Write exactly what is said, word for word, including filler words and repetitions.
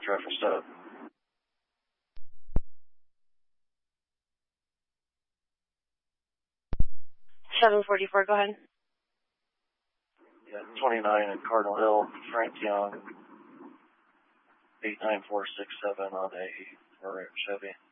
rifle stub. seven forty-four, go ahead. Yeah, twenty-nine in Cardinal Hill, Frank Young, eight nine four six seven on a Chevy.